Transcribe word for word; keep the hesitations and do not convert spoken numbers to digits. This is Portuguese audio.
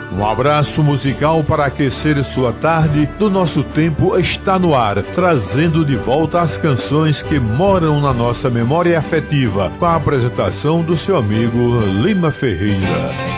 Um abraço musical para aquecer sua tarde do Nosso Tempo está no ar, trazendo de volta as canções que moram na nossa memória afetiva, com a apresentação do seu amigo Lima Ferreira.